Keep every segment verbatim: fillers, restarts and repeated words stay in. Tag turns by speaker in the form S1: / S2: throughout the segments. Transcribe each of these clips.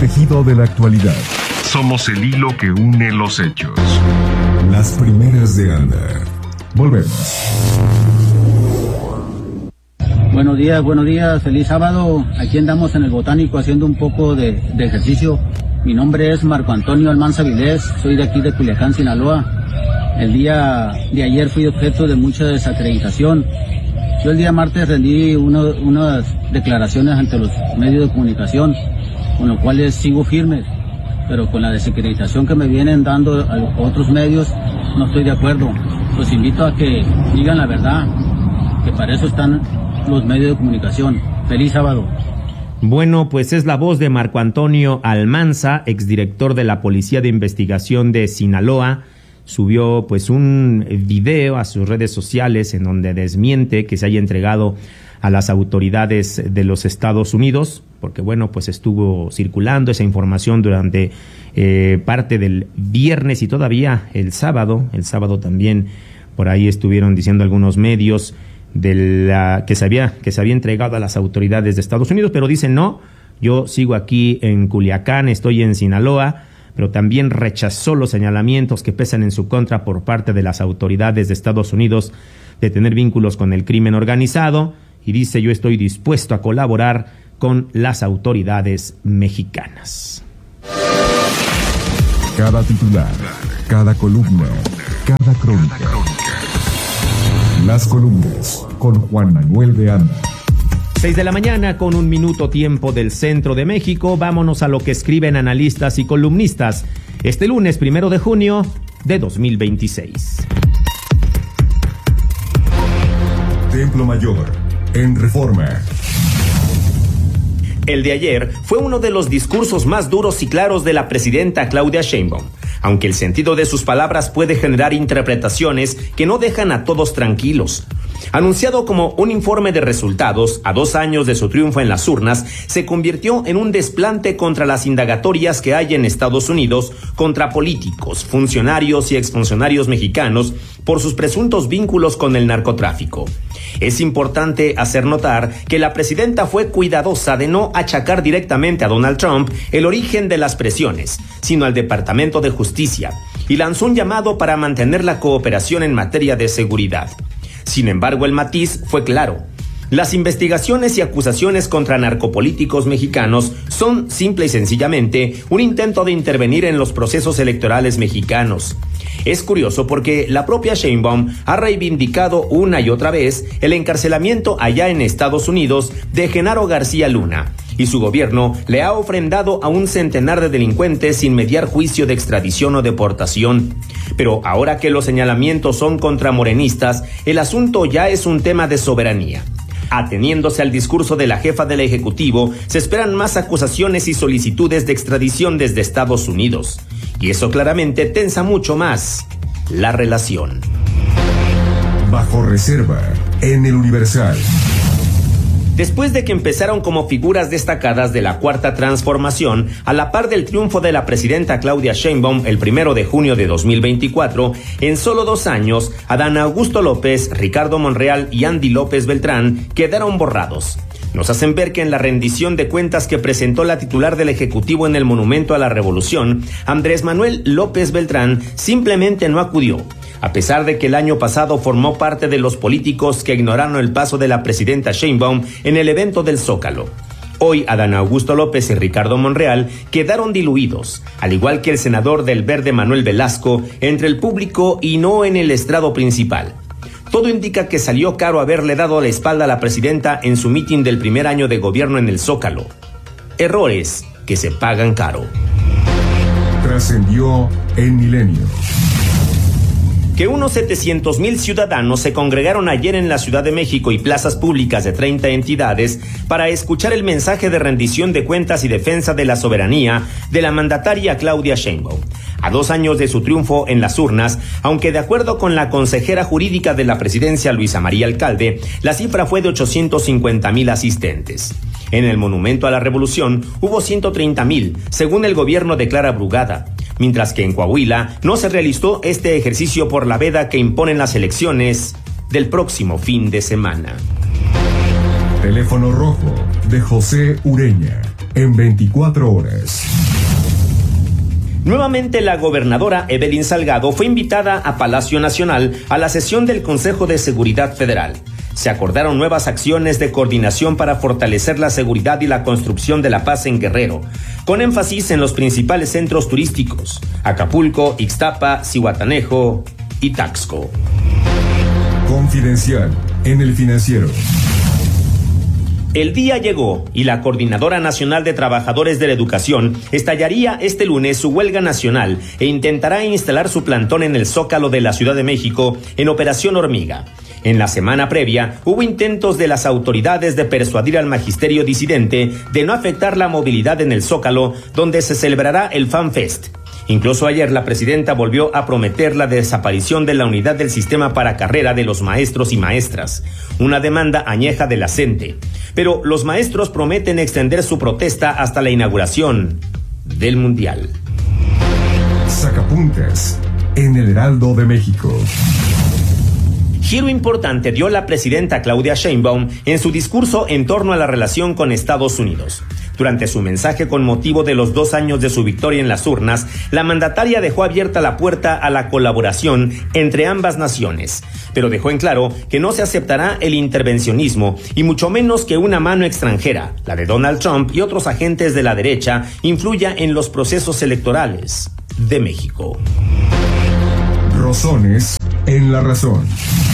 S1: tejido de la actualidad.
S2: Somos el hilo que une los hechos.
S1: Las primeras de Anda. Volvemos.
S3: Buenos días, buenos días, feliz sábado. Aquí andamos en el Botánico haciendo un poco de, de ejercicio. Mi nombre es Marco Antonio Almanza Vilés, soy de aquí de Culiacán, Sinaloa. El día de ayer fui objeto de mucha desacreditación. Yo el día martes rendí uno, unas declaraciones ante los medios de comunicación, con los cuales sigo firme, pero con la desacreditación que me vienen dando a otros medios no estoy de acuerdo. Los invito a que digan la verdad, que para eso están los medios de comunicación. Feliz sábado.
S4: Bueno, pues es la voz de Marco Antonio Almanza, exdirector de la Policía de Investigación de Sinaloa. Subió pues un video a sus redes sociales en donde desmiente que se haya entregado a las autoridades de los Estados Unidos, porque bueno, pues estuvo circulando esa información durante eh, parte del viernes y todavía el sábado, el sábado también por ahí estuvieron diciendo algunos medios de la que se había que se había entregado a las autoridades de Estados Unidos, pero dicen no, yo sigo aquí en Culiacán, estoy en Sinaloa, pero también rechazó los señalamientos que pesan en su contra por parte de las autoridades de Estados Unidos de tener vínculos con el crimen organizado y dice yo estoy dispuesto a colaborar con las autoridades mexicanas.
S1: Cada titular, cada columna, cada crónica. Las columnas con Juan Manuel de Anda.
S4: seis de la mañana con un minuto tiempo del centro de México. Vámonos a lo que escriben analistas y columnistas este lunes primero de junio de dos mil veintiséis.
S1: Templo Mayor, en Reforma.
S5: El de ayer fue uno de los discursos más duros y claros de la presidenta Claudia Sheinbaum, aunque el sentido de sus palabras puede generar interpretaciones que no dejan a todos tranquilos. Anunciado como un informe de resultados a dos años de su triunfo en las urnas, se convirtió en un desplante contra las indagatorias que hay en Estados Unidos contra políticos, funcionarios y exfuncionarios mexicanos por sus presuntos vínculos con el narcotráfico. Es importante hacer notar que la presidenta fue cuidadosa de no achacar directamente a Donald Trump el origen de las presiones, sino al Departamento de Justicia, y lanzó un llamado para mantener la cooperación en materia de seguridad. Sin embargo, el matiz fue claro. Las investigaciones y acusaciones contra narcopolíticos mexicanos son simple y sencillamente un intento de intervenir en los procesos electorales mexicanos. Es curioso porque la propia Sheinbaum ha reivindicado una y otra vez el encarcelamiento allá en Estados Unidos de Genaro García Luna, y su gobierno le ha ofrendado a un centenar de delincuentes sin mediar juicio de extradición o deportación. Pero ahora que los señalamientos son contra morenistas, el asunto ya es un tema de soberanía. Ateniéndose al discurso de la jefa del Ejecutivo, se esperan más acusaciones y solicitudes de extradición desde Estados Unidos. Y eso claramente tensa mucho más la relación.
S1: Bajo reserva, en el Universal.
S5: Después de que empezaron como figuras destacadas de la Cuarta Transformación, a la par del triunfo de la presidenta Claudia Sheinbaum el primero de junio de dos mil veinticuatro, en solo dos años, Adán Augusto López, Ricardo Monreal y Andy López Beltrán quedaron borrados. Nos hacen ver que en la rendición de cuentas que presentó la titular del Ejecutivo en el Monumento a la Revolución, Andrés Manuel López Beltrán simplemente no acudió, a pesar de que el año pasado formó parte de los políticos que ignoraron el paso de la presidenta Sheinbaum en el evento del Zócalo. Hoy, Adán Augusto López y Ricardo Monreal quedaron diluidos, al igual que el senador del Verde Manuel Velasco, entre el público y no en el estrado principal. Todo indica que salió caro haberle dado la espalda a la presidenta en su mitin del primer año de gobierno en el Zócalo. Errores que se pagan caro.
S1: Trascendió en Milenio.
S5: Que unos setecientos mil ciudadanos se congregaron ayer en la Ciudad de México y plazas públicas de treinta entidades para escuchar el mensaje de rendición de cuentas y defensa de la soberanía de la mandataria Claudia Sheinbaum. A dos años de su triunfo en las urnas, aunque de acuerdo con la consejera jurídica de la presidencia Luisa María Alcalde, la cifra fue de ochocientos cincuenta mil asistentes. En el Monumento a la Revolución hubo ciento treinta mil, según el gobierno de Clara Brugada, mientras que en Coahuila no se realizó este ejercicio por la veda que imponen las elecciones del próximo fin de semana.
S1: Teléfono rojo de José Ureña, en veinticuatro horas.
S5: Nuevamente la gobernadora Evelyn Salgado fue invitada a Palacio Nacional a la sesión del Consejo de Seguridad Federal. Se acordaron nuevas acciones de coordinación para fortalecer la seguridad y la construcción de la paz en Guerrero, con énfasis en los principales centros turísticos: Acapulco, Ixtapa, Zihuatanejo y Taxco.
S1: Confidencial en El Financiero.
S5: El día llegó y la Coordinadora Nacional de Trabajadores de la Educación estallaría este lunes su huelga nacional e intentará instalar su plantón en el Zócalo de la Ciudad de México en Operación Hormiga. En la semana previa, hubo intentos de las autoridades de persuadir al magisterio disidente de no afectar la movilidad en el Zócalo, donde se celebrará el FanFest. Incluso ayer la presidenta volvió a prometer la desaparición de la unidad del sistema para carrera de los maestros y maestras, una demanda añeja de la CENTE. Pero los maestros prometen extender su protesta hasta la inauguración del Mundial.
S1: Sacapuntas en el Heraldo de México.
S5: Giro importante dio la presidenta Claudia Sheinbaum en su discurso en torno a la relación con Estados Unidos. Durante su mensaje con motivo de los dos años de su victoria en las urnas, la mandataria dejó abierta la puerta a la colaboración entre ambas naciones, pero dejó en claro que no se aceptará el intervencionismo y mucho menos que una mano extranjera, la de Donald Trump y otros agentes de la derecha, influya en los procesos electorales de México.
S1: Rosones en la razón.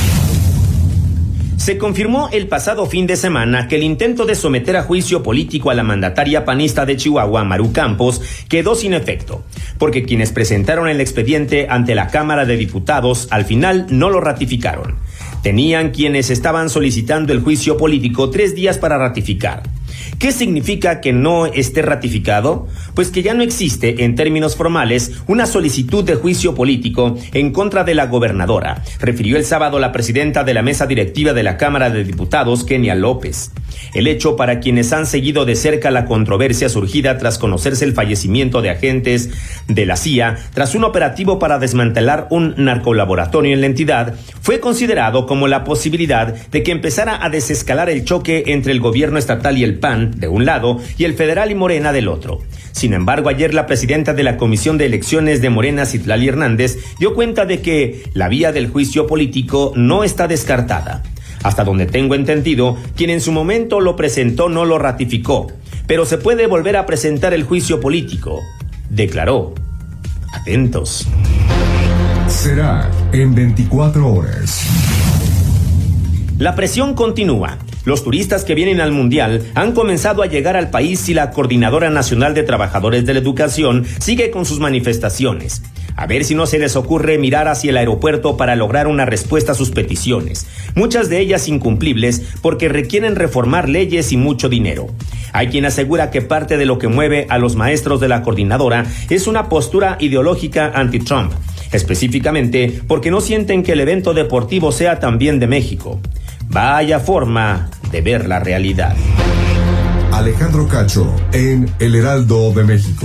S5: Se confirmó el pasado fin de semana que el intento de someter a juicio político a la mandataria panista de Chihuahua, Maru Campos, quedó sin efecto, porque quienes presentaron el expediente ante la Cámara de Diputados al final no lo ratificaron. Tenían quienes estaban solicitando el juicio político tres días para ratificar. ¿Qué significa que no esté ratificado? Pues que ya no existe, en términos formales, una solicitud de juicio político en contra de la gobernadora, refirió el sábado la presidenta de la mesa directiva de la Cámara de Diputados, Kenia López. El hecho, para quienes han seguido de cerca la controversia surgida tras conocerse el fallecimiento de agentes de la C I A tras un operativo para desmantelar un narcolaboratorio en la entidad, fue considerado como la posibilidad de que empezara a desescalar el choque entre el gobierno estatal y el P A N de un lado y el federal y Morena del otro. Sin embargo, ayer la presidenta de la Comisión de Elecciones de Morena, Citlali Hernández, dio cuenta de que la vía del juicio político no está descartada. Hasta donde tengo entendido, quien en su momento lo presentó no lo ratificó, pero se puede volver a presentar el juicio político, declaró. Atentos.
S1: Será en veinticuatro horas.
S5: La presión continúa. Los turistas que vienen al Mundial han comenzado a llegar al país y la Coordinadora Nacional de Trabajadores de la Educación sigue con sus manifestaciones. A ver si no se les ocurre mirar hacia el aeropuerto para lograr una respuesta a sus peticiones, muchas de ellas incumplibles porque requieren reformar leyes y mucho dinero. Hay quien asegura que parte de lo que mueve a los maestros de la coordinadora es una postura ideológica anti-Trump, específicamente porque no sienten que el evento deportivo sea también de México. Vaya forma de ver la realidad.
S1: Alejandro Cacho en El Heraldo de México.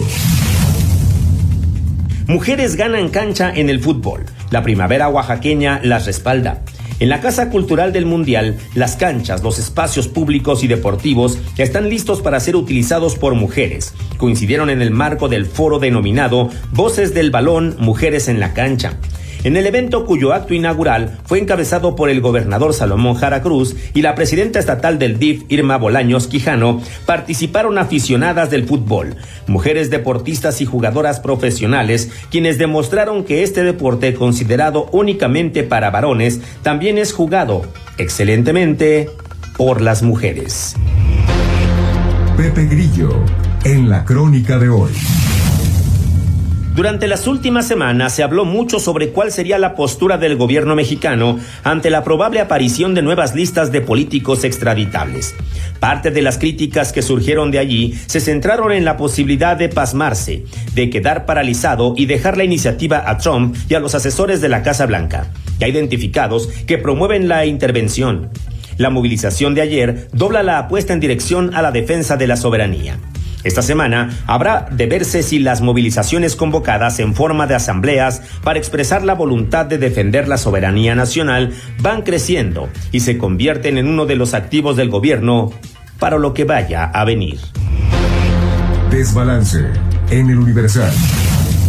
S5: Mujeres ganan cancha en el fútbol. La primavera oaxaqueña las respalda. En la Casa Cultural del Mundial, las canchas, los espacios públicos y deportivos están listos para ser utilizados por mujeres. Coincidieron en el marco del foro denominado Voces del Balón, Mujeres en la Cancha. En el evento, cuyo acto inaugural fue encabezado por el gobernador Salomón Jara Cruz y la presidenta estatal del D I F, Irma Bolaños Quijano, participaron aficionadas del fútbol, mujeres deportistas y jugadoras profesionales, quienes demostraron que este deporte, considerado únicamente para varones, también es jugado excelentemente por las mujeres.
S1: Pepe Grillo, en la crónica de hoy.
S5: Durante las últimas semanas se habló mucho sobre cuál sería la postura del gobierno mexicano ante la probable aparición de nuevas listas de políticos extraditables. Parte de las críticas que surgieron de allí se centraron en la posibilidad de pasmarse, de quedar paralizado y dejar la iniciativa a Trump y a los asesores de la Casa Blanca, ya identificados, que promueven la intervención. La movilización de ayer dobla la apuesta en dirección a la defensa de la soberanía. Esta semana habrá de verse si las movilizaciones convocadas en forma de asambleas para expresar la voluntad de defender la soberanía nacional van creciendo y se convierten en uno de los activos del gobierno para lo que vaya a venir.
S1: Desbalance en El Universal.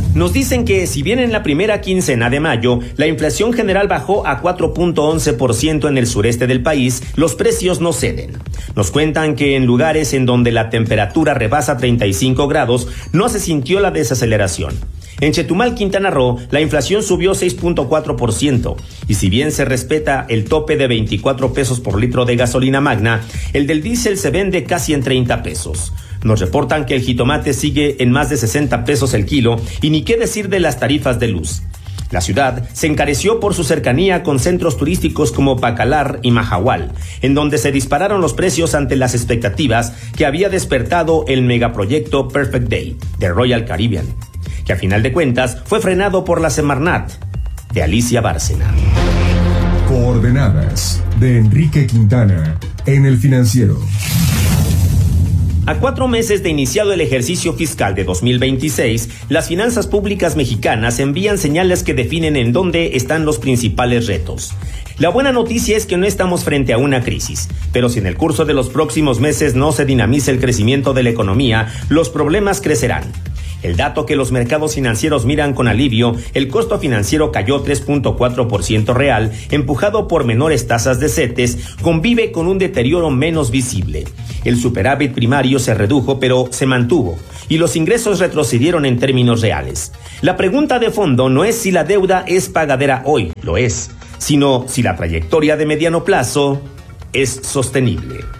S5: Nos dicen que si bien en la primera quincena de mayo la inflación general bajó a cuatro punto once por ciento en el sureste del país, los precios no ceden. Nos cuentan que en lugares en donde la temperatura rebasa treinta y cinco grados no se sintió la desaceleración. En Chetumal, Quintana Roo, la inflación subió seis punto cuatro por ciento y si bien se respeta el tope de veinticuatro pesos por litro de gasolina magna, el del diésel se vende casi en treinta pesos. Nos reportan que el jitomate sigue en más de sesenta pesos el kilo y ni qué decir de las tarifas de luz. La ciudad se encareció por su cercanía con centros turísticos como Bacalar y Mahahual, en donde se dispararon los precios ante las expectativas que había despertado el megaproyecto Perfect Day de Royal Caribbean, que a final de cuentas fue frenado por la Semarnat de Alicia Bárcena.
S1: Coordenadas de Enrique Quintana en El Financiero.
S5: A cuatro meses de iniciado el ejercicio fiscal de dos mil veintiséis, las finanzas públicas mexicanas envían señales que definen en dónde están los principales retos. La buena noticia es que no estamos frente a una crisis, pero si en el curso de los próximos meses no se dinamiza el crecimiento de la economía, los problemas crecerán. El dato que los mercados financieros miran con alivio, el costo financiero cayó tres punto cuatro por ciento real, empujado por menores tasas de CETES, convive con un deterioro menos visible. El superávit primario se redujo, pero se mantuvo, y los ingresos retrocedieron en términos reales. La pregunta de fondo no es si la deuda es pagadera hoy, lo es, sino si la trayectoria de mediano plazo es sostenible.